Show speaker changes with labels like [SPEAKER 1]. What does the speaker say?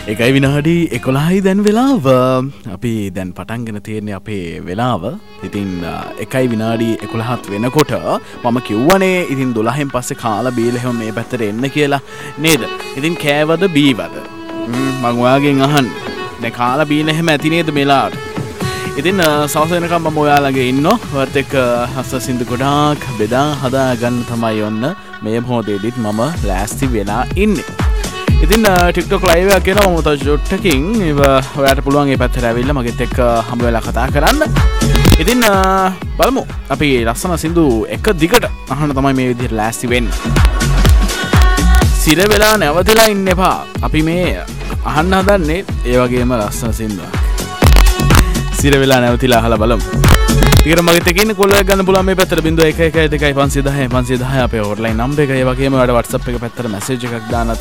[SPEAKER 1] එකයි විනාඩි 11යි දැන් වෙලාව. අපි දැන් පටන්ගෙන තියෙන්නේ අපේ වෙලාව. ඉතින් එකයි විනාඩි 11ත් වෙනකොට මම කිව්වනේ ඉතින් 12න් පස්සේ කාලා බීලා එහෙම මේ පැත්තට එන්න කියලා නේද? ඉතින් කෑවද බීවද? මම ඔයාගෙන් අහන්නේ. දැන් කාලා බීලා එහෙම ඇති නේද මෙලාට? ඉතින් සවස වෙනකම් මම ඔයාලගේ ඉන්නවා. ඔයත් එක්ක හස්ස සින්දු ගොඩාක් බෙදා හදා ගන්න තමයි ඔන්න මේ මොහොතේදීත් මම ලෑස්ති වෙලා ඉන්නේ. ඉතින් TikTok live එකක් කරනවා මම තව ෂොට්ටකින් ඔයාලට පුළුවන් මේ පැත්තට ඇවිල්ලා මගෙත් එක්ක හම්බ වෙලා කතා කරන්න. ඉතින් බලමු අපි ලස්සන සින්දු එක දිගට අහන්න තමයි මේ විදිහට ලෑස්ති වෙන්නේ. සිර වෙලා නැවතිලා ඉන්න එපා. අපි මේ අහන්න හදන්නේ ඒ වගේම ලස්සන සින්දුවක්. සිර වෙලා නැවතිලා අහලා බලමු. ඊට මගෙත් එක්ක ඉන්න කොල්ලෙක් ගන්න පුළුවන් මේ පැත්තට 0112 510 510 අපේ හොට්ලයින් නම්බර් එක. ඒ වගේම ඔයාලට WhatsApp එක පැත්තට මැසේජ් එකක් දාන්න